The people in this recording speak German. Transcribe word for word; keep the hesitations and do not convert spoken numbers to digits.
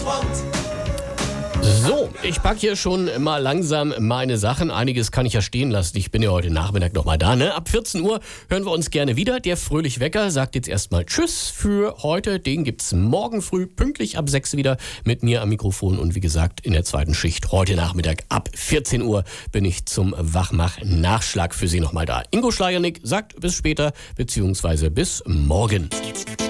So, ich packe hier schon mal langsam meine Sachen. Einiges kann ich ja stehen lassen. Ich bin ja heute Nachmittag noch mal da. Ne? Ab vierzehn Uhr hören wir uns gerne wieder. Der Fröhlich Wecker sagt jetzt erstmal Tschüss für heute. Den gibt's morgen früh pünktlich ab sechs wieder mit mir am Mikrofon. Und wie gesagt, in der zweiten Schicht heute Nachmittag ab vierzehn Uhr bin ich zum Wachmach-Nachschlag für Sie noch mal da. Ingo Schleiernick sagt bis später, beziehungsweise bis morgen.